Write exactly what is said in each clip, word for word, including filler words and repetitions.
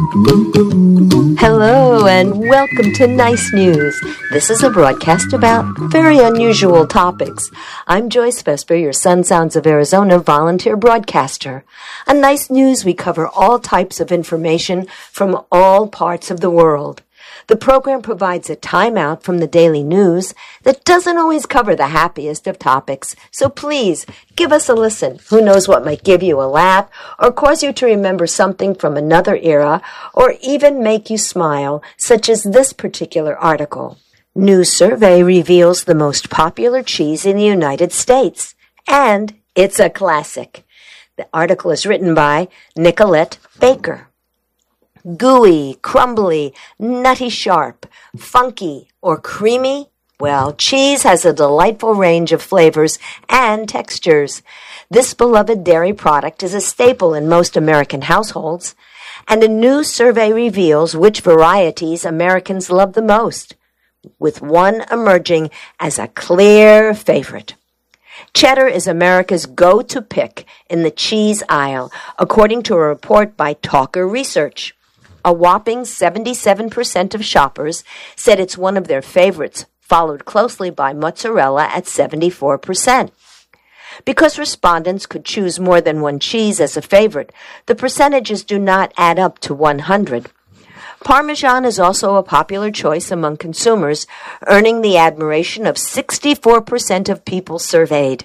Hello and welcome to Nice News. This is a broadcast about very unusual topics. I'm Joyce Vesper, your Sun Sounds of Arizona volunteer broadcaster. On Nice News, we cover all types of information from all parts of the world. The program provides a timeout from the daily news that doesn't always cover the happiest of topics. So please, give us a listen. Who knows what might give you a laugh or cause you to remember something from another era or even make you smile, such as this particular article. New survey reveals the most popular cheese in the United States. And it's a classic. The article is written by Nicolette Baker. Gooey, crumbly, nutty sharp, funky, or creamy? Well, cheese has a delightful range of flavors and textures. This beloved dairy product is a staple in most American households, and a new survey reveals which varieties Americans love the most, with one emerging as a clear favorite. Cheddar is America's go-to pick in the cheese aisle, according to a report by Talker Research. A whopping seventy-seven percent of shoppers said it's one of their favorites, followed closely by mozzarella at seventy-four percent. Because respondents could choose more than one cheese as a favorite, the percentages do not add up to one hundred. Parmesan is also a popular choice among consumers, earning the admiration of sixty-four percent of people surveyed.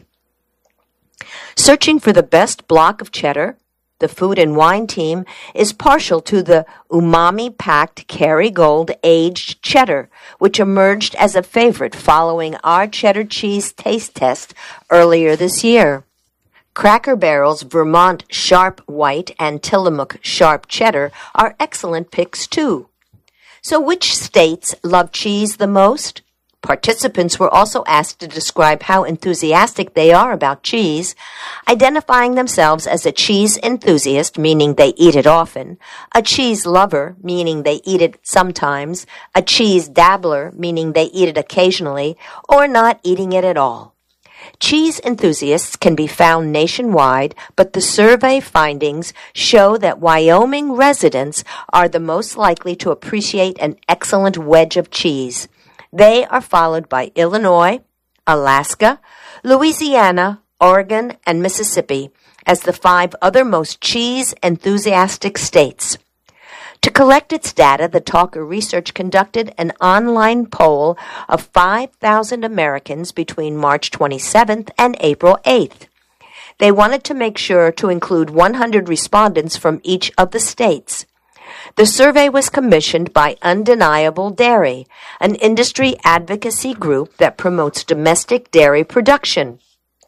Searching for the best block of cheddar, the Food and Wine team is partial to the umami-packed Kerrygold aged cheddar, which emerged as a favorite following our cheddar cheese taste test earlier this year. Cracker Barrel's Vermont Sharp White and Tillamook Sharp Cheddar are excellent picks too. So which states love cheese the most? Participants were also asked to describe how enthusiastic they are about cheese, identifying themselves as a cheese enthusiast, meaning they eat it often, a cheese lover, meaning they eat it sometimes, a cheese dabbler, meaning they eat it occasionally, or not eating it at all. Cheese enthusiasts can be found nationwide, but the survey findings show that Wyoming residents are the most likely to appreciate an excellent wedge of cheese. They are followed by Illinois, Alaska, Louisiana, Oregon, and Mississippi as the five other most cheese-enthusiastic states. To collect its data, the Talker Research conducted an online poll of five thousand Americans between March twenty-seventh and April eighth. They wanted to make sure to include one hundred respondents from each of the states. The survey was commissioned by Undeniable Dairy, an industry advocacy group that promotes domestic dairy production.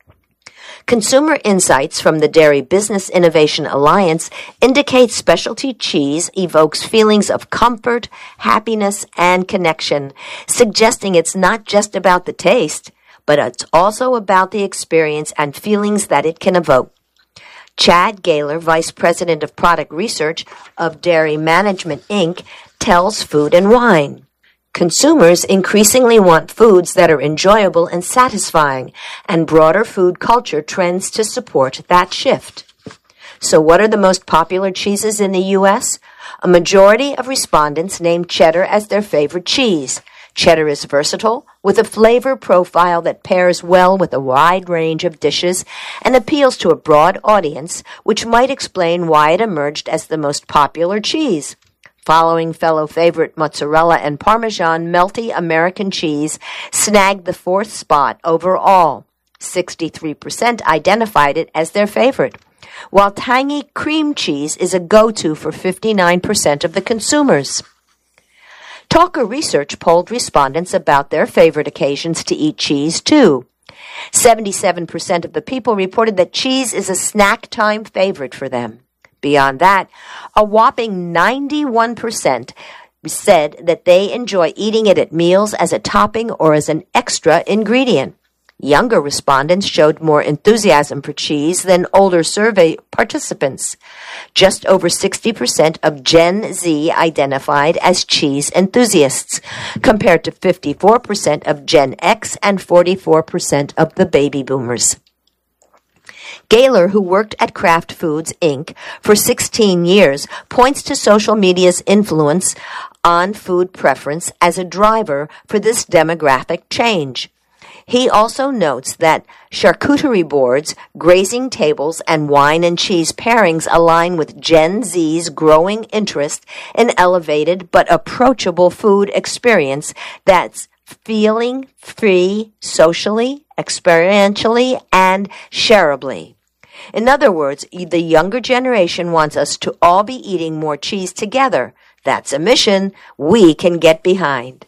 Consumer insights from the Dairy Business Innovation Alliance indicate specialty cheese evokes feelings of comfort, happiness, and connection, suggesting it's not just about the taste, but it's also about the experience and feelings that it can evoke. Chad Gaylor, Vice President of Product Research of Dairy Management, Incorporated, tells Food and Wine. Consumers increasingly want foods that are enjoyable and satisfying, and broader food culture trends to support that shift. So what are the most popular cheeses in the U S? A majority of respondents named cheddar as their favorite cheese. Cheddar is versatile, with a flavor profile that pairs well with a wide range of dishes and appeals to a broad audience, which might explain why it emerged as the most popular cheese. Following fellow favorite mozzarella and Parmesan, melty American cheese snagged the fourth spot overall. sixty-three percent identified it as their favorite, while tangy cream cheese is a go-to for fifty-nine percent of the consumers. Talker Research polled respondents about their favorite occasions to eat cheese, too. seventy-seven percent of the people reported that cheese is a snack time favorite for them. Beyond that, a whopping ninety-one percent said that they enjoy eating it at meals as a topping or as an extra ingredient. Younger respondents showed more enthusiasm for cheese than older survey participants. Just over sixty percent of Gen Z identified as cheese enthusiasts, compared to fifty-four percent of Gen X and forty-four percent of the baby boomers. Gaylor, who worked at Kraft Foods, Incorporated for sixteen years, points to social media's influence on food preference as a driver for this demographic change. He also notes that charcuterie boards, grazing tables, and wine and cheese pairings align with Gen Z's growing interest in elevated but approachable food experience that's feeling free socially, experientially, and shareably. In other words, the younger generation wants us to all be eating more cheese together. That's a mission we can get behind.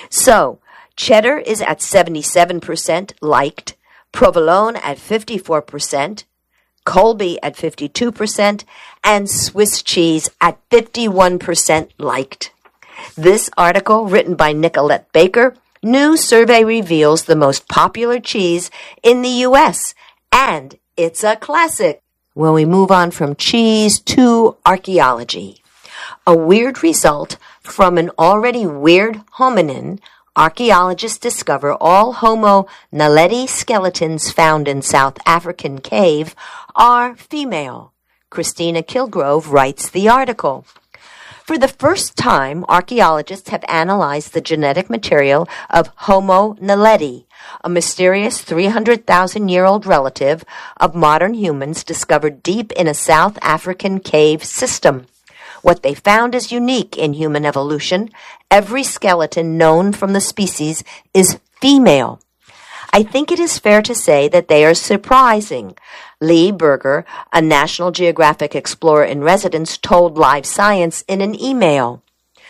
So, cheddar is at seventy-seven percent liked, provolone at fifty-four percent, Colby at fifty-two percent, and Swiss cheese at fifty-one percent liked. This article, written by Nicolette Baker, new survey reveals the most popular cheese in the U S, and it's a classic. When we move on from cheese to archaeology, a weird result from an already weird hominin, archaeologists discover all Homo naledi skeletons found in South African cave are female. Christina Kilgrove writes the article. For the first time, archaeologists have analyzed the genetic material of Homo naledi, a mysterious three hundred thousand year old relative of modern humans discovered deep in a South African cave system. What they found is unique in human evolution. Every skeleton known from the species is female. I think it is fair to say that they are surprising. Lee Berger, a National Geographic explorer in residence, told Live Science in an email.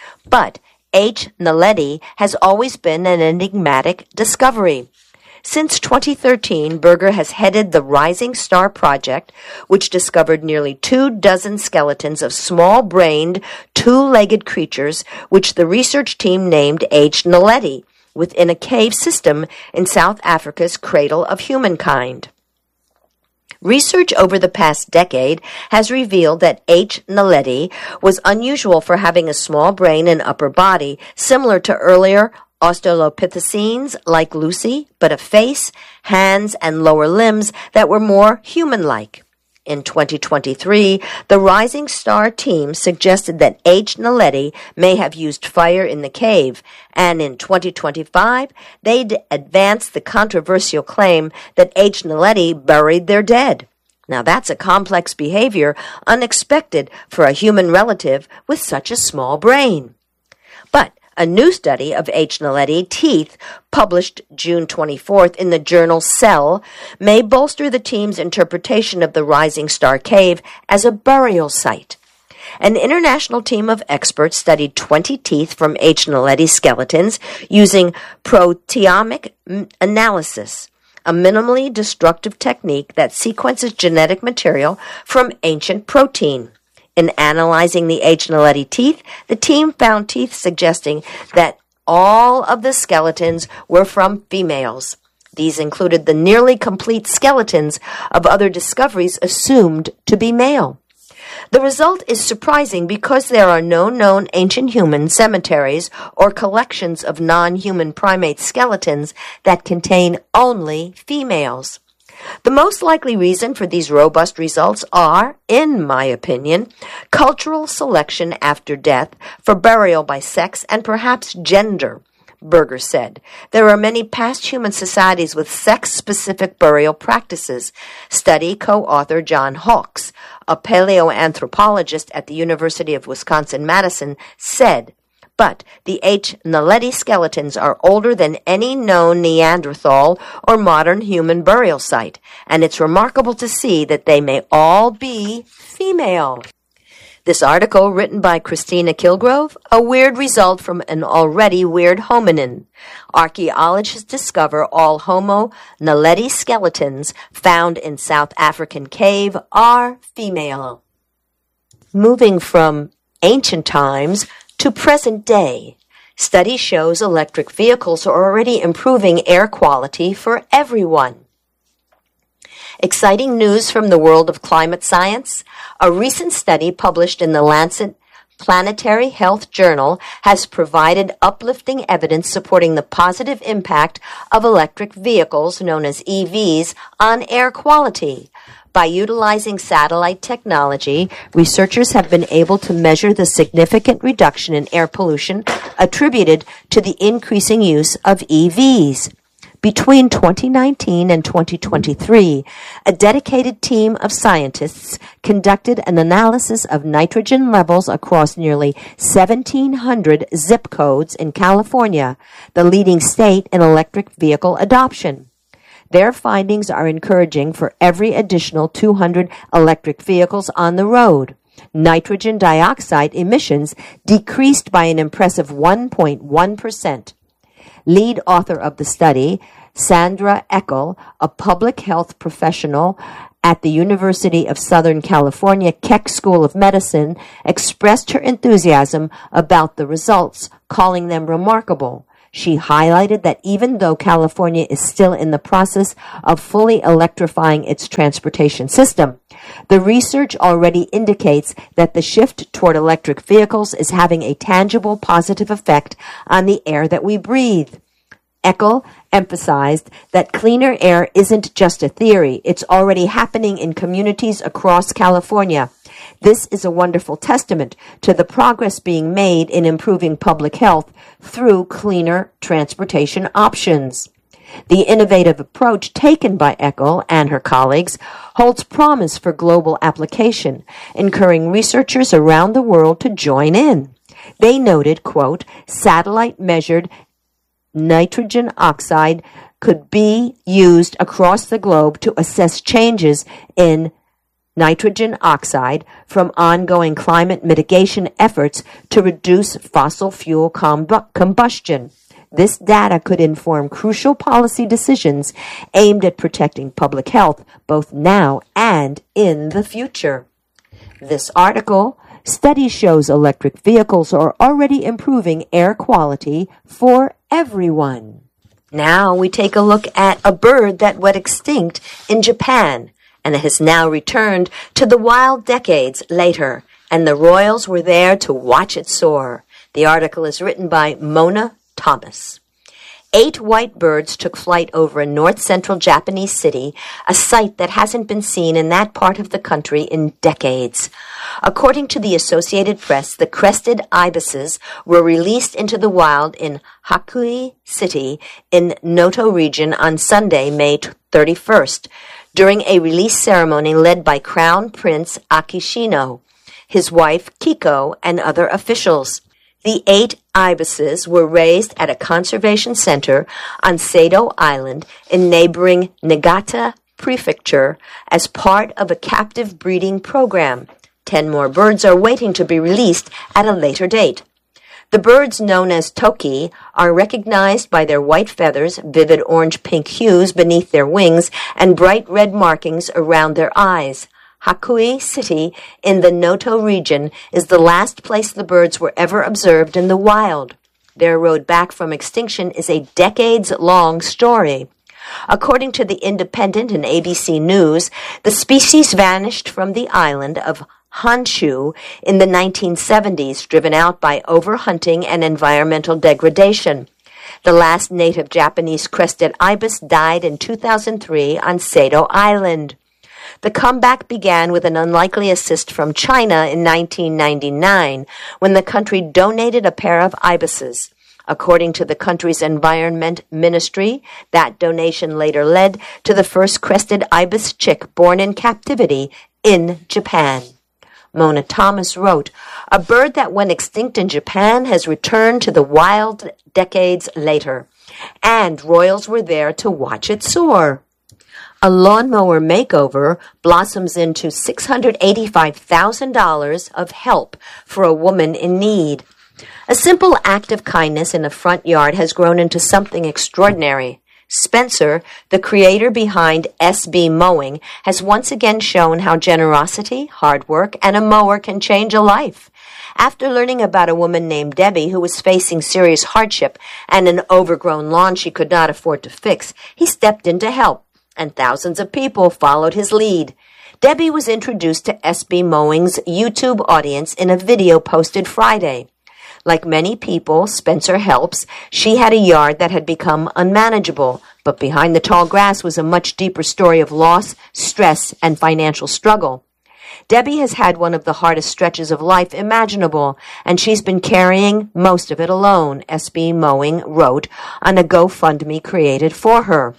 But H. naledi has always been an enigmatic discovery. Since twenty thirteen, Berger has headed the Rising Star Project, which discovered nearly two dozen skeletons of small-brained, two-legged creatures, which the research team named H. naledi, within a cave system in South Africa's cradle of humankind. Research over the past decade has revealed that H. naledi was unusual for having a small brain and upper body, similar to earlier Australopithecines like Lucy, but a face, hands, and lower limbs that were more human-like. In twenty twenty-three, the Rising Star team suggested that H. naledi may have used fire in the cave, and in twenty twenty-five, they d- advanced the controversial claim that H. naledi buried their dead. Now that's a complex behavior, unexpected for a human relative with such a small brain. But a new study of H. naledi teeth, published June twenty-fourth in the journal Cell, may bolster the team's interpretation of the Rising Star Cave as a burial site. An international team of experts studied twenty teeth from H. naledi skeletons using proteomic analysis, a minimally destructive technique that sequences genetic material from ancient protein. In analyzing the H. naledi teeth, the team found teeth suggesting that all of the skeletons were from females. These included the nearly complete skeletons of other discoveries assumed to be male. The result is surprising because there are no known ancient human cemeteries or collections of non-human primate skeletons that contain only females. The most likely reason for these robust results are, in my opinion, cultural selection after death for burial by sex and perhaps gender, Berger said. There are many past human societies with sex-specific burial practices. Study co-author John Hawkes, a paleoanthropologist at the University of Wisconsin-Madison, said, but the H. naledi skeletons are older than any known Neanderthal or modern human burial site, and it's remarkable to see that they may all be female. This article, written by Christina Kilgrove, a weird result from an already weird hominin. Archaeologists discover all Homo naledi skeletons found in South African cave are female. Moving from ancient times to present day, study shows electric vehicles are already improving air quality for everyone. Exciting news from the world of climate science. A recent study published in the Lancet Planetary Health Journal has provided uplifting evidence supporting the positive impact of electric vehicles, known as E Vs, on air quality. By utilizing satellite technology, researchers have been able to measure the significant reduction in air pollution attributed to the increasing use of E Vs. Between twenty nineteen and twenty twenty-three, a dedicated team of scientists conducted an analysis of nitrogen levels across nearly seventeen hundred zip codes in California, the leading state in electric vehicle adoption. Their findings are encouraging for every additional two hundred electric vehicles on the road. Nitrogen dioxide emissions decreased by an impressive one point one percent. Lead author of the study, Sandra Eckel, a public health professional at the University of Southern California Keck School of Medicine, expressed her enthusiasm about the results, calling them remarkable. She highlighted that even though California is still in the process of fully electrifying its transportation system, the research already indicates that the shift toward electric vehicles is having a tangible positive effect on the air that we breathe. Eckel emphasized that cleaner air isn't just a theory. It's already happening in communities across California. This is a wonderful testament to the progress being made in improving public health through cleaner transportation options. The innovative approach taken by Eckel and her colleagues holds promise for global application, encouraging researchers around the world to join in. They noted, quote, satellite-measured nitrogen oxide could be used across the globe to assess changes in nitrogen oxide from ongoing climate mitigation efforts to reduce fossil fuel comb- combustion. This data could inform crucial policy decisions aimed at protecting public health both now and in the future. This article, study shows electric vehicles are already improving air quality for everyone. Now we take a look at a bird that went extinct in Japan and has now returned to the wild decades later, and the royals were there to watch it soar. The article is written by Mona Thomas. Eight white birds took flight over a north-central Japanese city, a sight that hasn't been seen in that part of the country in decades. According to the Associated Press, the crested ibises were released into the wild in Hakui City in Noto region on Sunday, May thirty-first, during a release ceremony led by Crown Prince Akishino, his wife Kiko, and other officials. The eight ibises were raised at a conservation center on Sado Island in neighboring Niigata Prefecture as part of a captive breeding program. Ten more birds are waiting to be released at a later date. The birds, known as toki, are recognized by their white feathers, vivid orange-pink hues beneath their wings, and bright red markings around their eyes. Hakui City in the Noto region is the last place the birds were ever observed in the wild. Their road back from extinction is a decades-long story. According to The Independent and A B C News, the species vanished from the island of Honshu in the nineteen seventies, driven out by overhunting and environmental degradation. The last native Japanese crested ibis died in two thousand three on Sado Island. The comeback began with an unlikely assist from China in nineteen ninety-nine, when the country donated a pair of ibises. According to the country's Environment Ministry, that donation later led to the first crested ibis chick born in captivity in Japan. Mona Thomas wrote, "A bird that went extinct in Japan has returned to the wild decades later, and royals were there to watch it soar." A lawnmower makeover blossoms into six hundred eighty-five thousand dollars of help for a woman in need. A simple act of kindness in a front yard has grown into something extraordinary. Spencer, the creator behind S B Mowing, has once again shown how generosity, hard work, and a mower can change a life. After learning about a woman named Debbie who was facing serious hardship and an overgrown lawn she could not afford to fix, he stepped in to help, and thousands of people followed his lead. Debbie was introduced to S B Mowing's YouTube audience in a video posted Friday. Like many people Spencer helps, she had a yard that had become unmanageable, But behind the tall grass was a much deeper story of loss, stress, and financial struggle. Debbie has had one of the hardest stretches of life imaginable, and she's been carrying most of it alone, S B Mowing wrote on a GoFundMe created for her.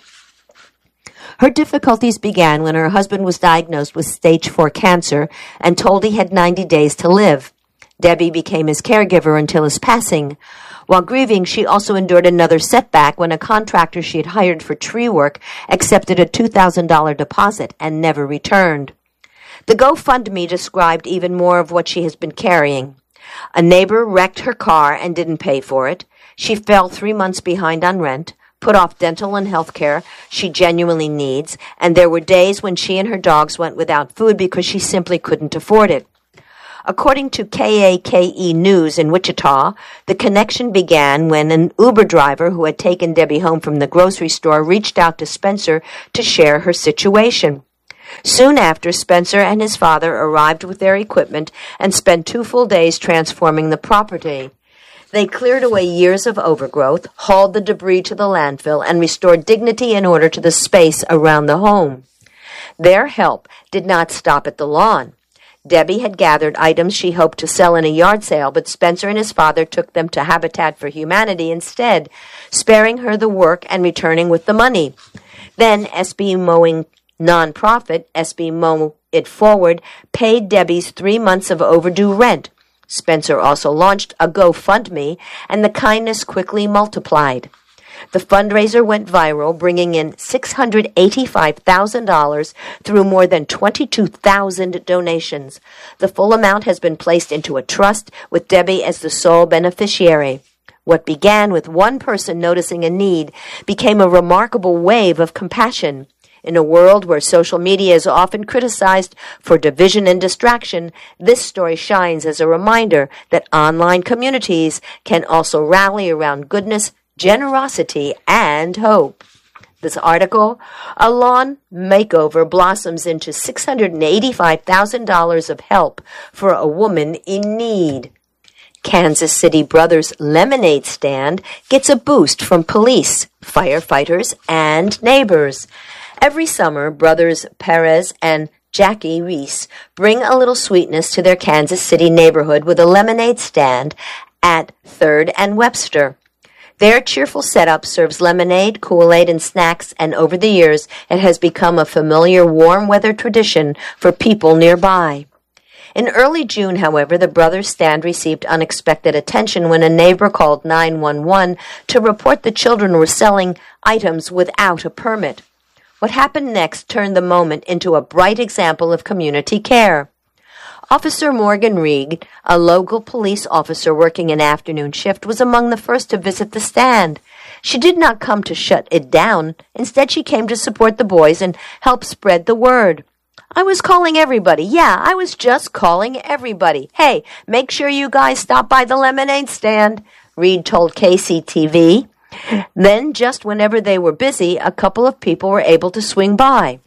Her difficulties began when her husband was diagnosed with stage four cancer and told he had ninety days to live. Debbie became his caregiver until his passing. While grieving, she also endured another setback when a contractor she had hired for tree work accepted a two thousand dollars deposit and never returned. The GoFundMe described even more of what she has been carrying. A neighbor wrecked her car and didn't pay for it. She fell three months behind on rent, put off dental and health care she genuinely needs, and there were days when she and her dogs went without food because she simply couldn't afford it. According to K A K E News in Wichita, the connection began when an Uber driver who had taken Debbie home from the grocery store reached out to Spencer to share her situation. Soon after, Spencer and his father arrived with their equipment and spent two full days transforming the property. They cleared away years of overgrowth, hauled the debris to the landfill, and restored dignity and order to the space around the home. Their help did not stop at the lawn. Debbie had gathered items she hoped to sell in a yard sale, but Spencer and his father took them to Habitat for Humanity instead, sparing her the work and returning with the money. Then S B Mowing nonprofit, S B Mow It Forward, paid Debbie's three months of overdue rent. Spencer also launched a GoFundMe, and the kindness quickly multiplied. The fundraiser went viral, bringing in six hundred eighty-five thousand dollars through more than twenty-two thousand donations. The full amount has been placed into a trust with Debbie as the sole beneficiary. What began with one person noticing a need became a remarkable wave of compassion. In a world where social media is often criticized for division and distraction, this story shines as a reminder that online communities can also rally around goodness, generosity, and hope. This article, a lawn makeover blossoms into six hundred eighty-five thousand dollars of help for a woman in need. Kansas City Brothers lemonade stand gets a boost from police, firefighters, and neighbors. Every summer, brothers Perez and Jackie Reese bring a little sweetness to their Kansas City neighborhood with a lemonade stand at third and Webster. Their cheerful setup serves lemonade, Kool-Aid, and snacks, and over the years, it has become a familiar warm-weather tradition for people nearby. In early June, however, the brothers' stand received unexpected attention when a neighbor called nine one one to report the children were selling items without a permit. What happened next turned the moment into a bright example of community care. Officer Morgan Reed, a local police officer working an afternoon shift, was among the first to visit the stand. She did not come to shut it down. Instead, she came to support the boys and help spread the word. I was calling everybody. Yeah, I was just calling everybody. Hey, make sure you guys stop by the lemonade stand, Reed told K C T V. Then, just whenever they were busy, a couple of people were able to swing by.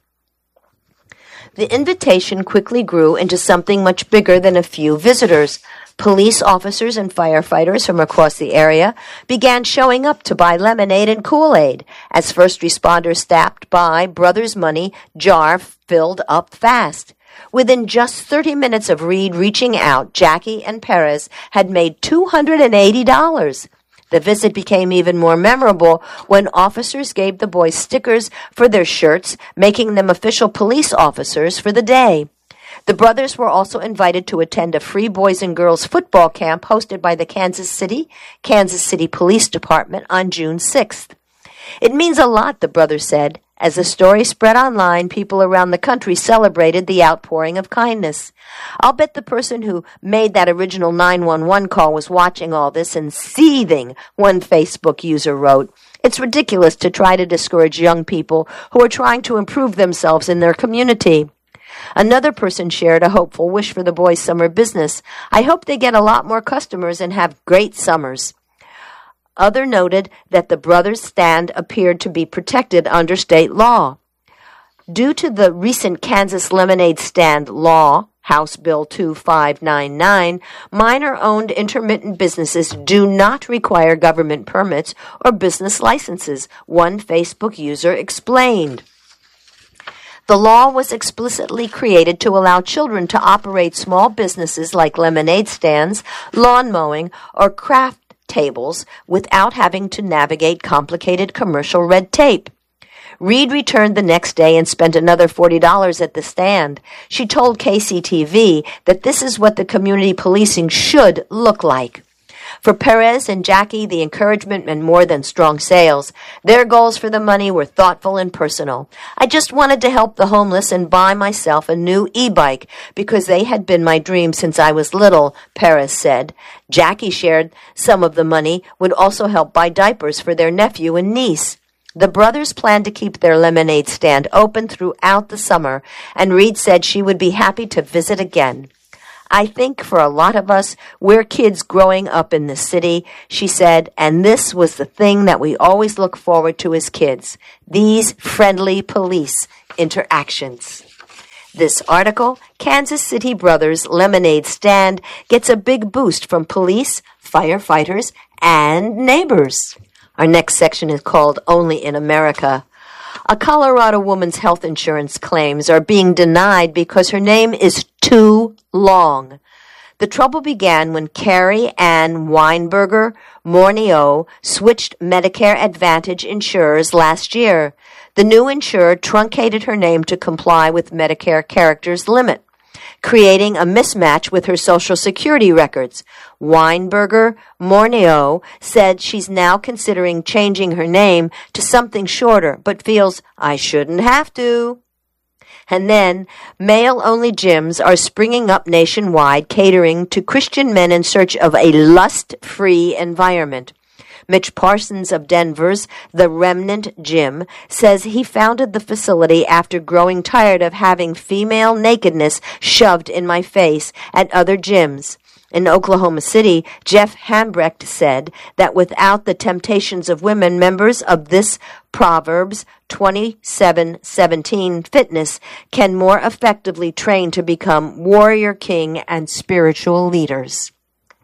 The invitation quickly grew into something much bigger than a few visitors. Police officers and firefighters from across the area began showing up to buy lemonade and Kool-Aid. As first responders stopped by, Brothers' Money jar filled up fast. Within just thirty minutes of Reed reaching out, Jackie and Perez had made two hundred eighty dollars. The visit became even more memorable when officers gave the boys stickers for their shirts, making them official police officers for the day. The brothers were also invited to attend a free boys and girls football camp hosted by the Kansas City, Kansas City Police Department on June sixth. It means a lot, the brothers said. As the story spread online, people around the country celebrated the outpouring of kindness. I'll bet the person who made that original nine one one call was watching all this and seething, one Facebook user wrote. It's ridiculous to try to discourage young people who are trying to improve themselves in their community. Another person shared a hopeful wish for the boys' summer business. I hope they get a lot more customers and have great summers. Other noted that the brothers' stand appeared to be protected under state law. Due to the recent Kansas lemonade stand law, House Bill two five nine nine, minor-owned intermittent businesses do not require government permits or business licenses, one Facebook user explained. The law was explicitly created to allow children to operate small businesses like lemonade stands, lawn mowing, or craft tables without having to navigate complicated commercial red tape. Reed returned the next day and spent another forty dollars at the stand. She told K C T V that this is what the community policing should look like. For Perez and Jackie, the encouragement meant more than strong sales. Their goals for the money were thoughtful and personal. I just wanted to help the homeless and buy myself a new e-bike because they had been my dream since I was little, Perez said. Jackie shared some of the money would also help buy diapers for their nephew and niece. The brothers planned to keep their lemonade stand open throughout the summer, and Reed said she would be happy to visit again. I think for a lot of us, we're kids growing up in the city, she said, and this was the thing that we always look forward to as kids, these friendly police interactions. This article, Kansas City Brothers Lemonade Stand, gets a big boost from police, firefighters, and neighbors. Our next section is called Only in America. A Colorado woman's health insurance claims are being denied because her name is too long. The trouble began when Carrie Ann Weinberger Morneau switched Medicare Advantage insurers last year. The new insurer truncated her name to comply with Medicare characters limit, creating a mismatch with her Social Security records. Weinberger Morneau said she's now considering changing her name to something shorter, but feels, I shouldn't have to. And then, male-only gyms are springing up nationwide, catering to Christian men in search of a lust-free environment. Mitch Parsons of Denver's The Remnant Gym says he founded the facility after growing tired of having female nakedness shoved in my face at other gyms. In Oklahoma City, Jeff Hambrecht said that without the temptations of women, members of this Proverbs twenty-seven seventeen fitness can more effectively train to become warrior king and spiritual leaders.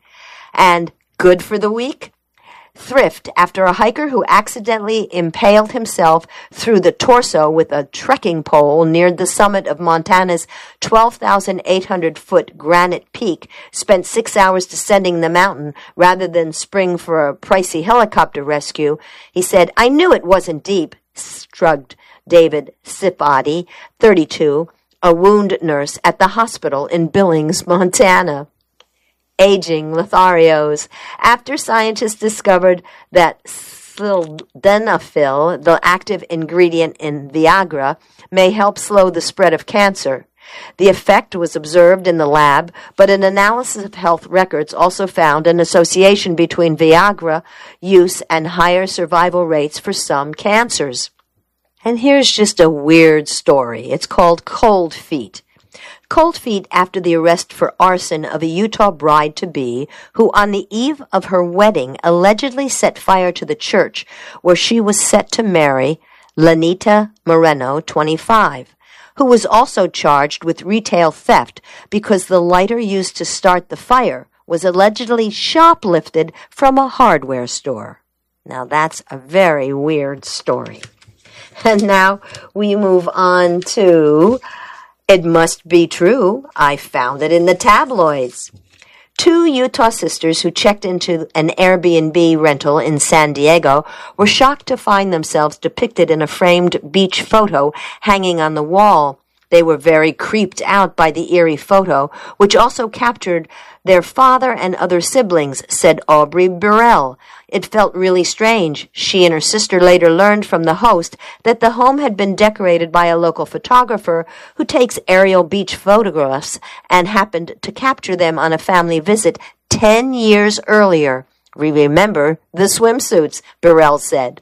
And good for the week? Thrift after a hiker who accidentally impaled himself through the torso with a trekking pole near the summit of Montana's twelve thousand eight hundred foot granite peak spent six hours descending the mountain rather than spring for a pricey helicopter rescue. He said, I knew it wasn't deep, shrugged David Sipati, thirty-two, a wound nurse at the hospital in Billings, Montana. Aging Lotharios. After scientists discovered that sildenafil, the active ingredient in Viagra, may help slow the spread of cancer. The effect was observed in the lab, but an analysis of health records also found an association between Viagra use and higher survival rates for some cancers. And here's just a weird story. It's called Cold Feet. Cold feet after the arrest for arson of a Utah bride-to-be who on the eve of her wedding allegedly set fire to the church where she was set to marry Lanita Moreno, twenty-five, who was also charged with retail theft because the lighter used to start the fire was allegedly shoplifted from a hardware store. Now that's a very weird story. And now we move on to... It must be true. I found it in the tabloids. Two Utah sisters who checked into an Airbnb rental in San Diego were shocked to find themselves depicted in a framed beach photo hanging on the wall. They were very creeped out by the eerie photo, which also captured their father and other siblings, said Aubrey Burrell. It felt really strange. She and her sister later learned from the host that the home had been decorated by a local photographer who takes aerial beach photographs and happened to capture them on a family visit ten years earlier. We remember the swimsuits, Burrell said.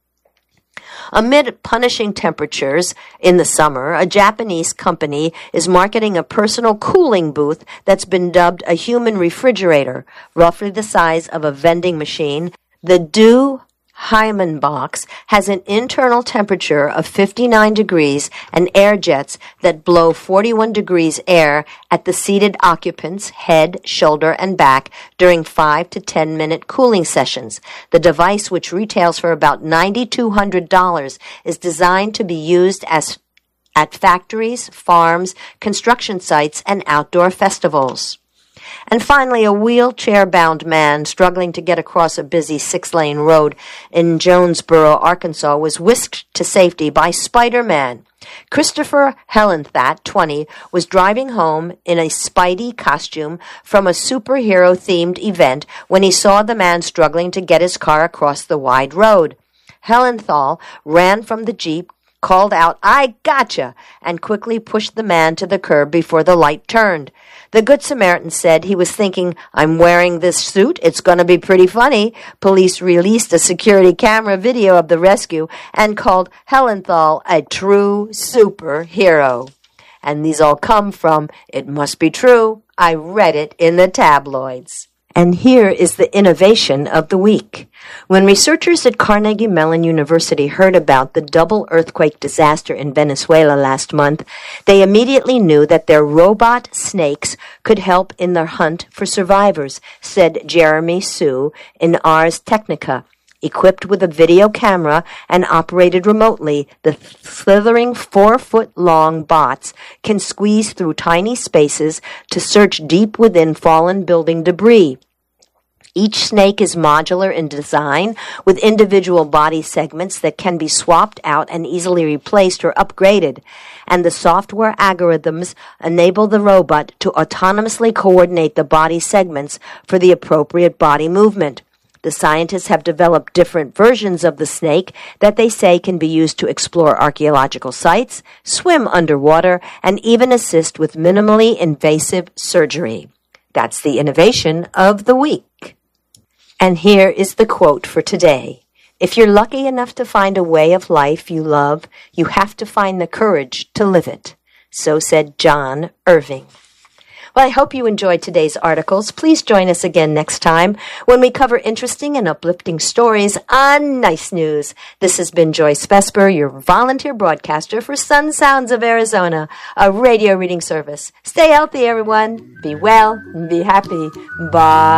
Amid punishing temperatures in the summer, a Japanese company is marketing a personal cooling booth that's been dubbed a human refrigerator, roughly the size of a vending machine. The Do Hyman box has an internal temperature of fifty-nine degrees and air jets that blow forty-one degrees air at the seated occupant's head, shoulder, and back during five to ten minute cooling sessions. The device, which retails for about nine thousand two hundred dollars, is designed to be used as at factories, farms, construction sites, and outdoor festivals. And finally, a wheelchair-bound man struggling to get across a busy six-lane road in Jonesboro, Arkansas, was whisked to safety by Spider-Man. Christopher Helenthat, twenty, was driving home in a Spidey costume from a superhero-themed event when he saw the man struggling to get his car across the wide road. Helenthal ran from the Jeep, called out, "I gotcha," and quickly pushed the man to the curb before the light turned. The Good Samaritan said he was thinking, "I'm wearing this suit. It's going to be pretty funny." Police released a security camera video of the rescue and called Helenthal a true superhero. And these all come from It Must Be True. I read it in the tabloids. And here is the innovation of the week. When researchers at Carnegie Mellon University heard about the double earthquake disaster in Venezuela last month, they immediately knew that their robot snakes could help in their hunt for survivors, said Jeremy Sue in Ars Technica. Equipped with a video camera and operated remotely, the slithering four-foot-long bots can squeeze through tiny spaces to search deep within fallen building debris. Each snake is modular in design, with individual body segments that can be swapped out and easily replaced or upgraded, and the software algorithms enable the robot to autonomously coordinate the body segments for the appropriate body movement. The scientists have developed different versions of the snake that they say can be used to explore archaeological sites, swim underwater, and even assist with minimally invasive surgery. That's the innovation of the week. And here is the quote for today. If you're lucky enough to find a way of life you love, you have to find the courage to live it. So said John Irving. Well, I hope you enjoyed today's articles. Please join us again next time when we cover interesting and uplifting stories on Nice News. This has been Joyce Vesper, your volunteer broadcaster for Sun Sounds of Arizona, a radio reading service. Stay healthy, everyone. Be well and be happy. Bye.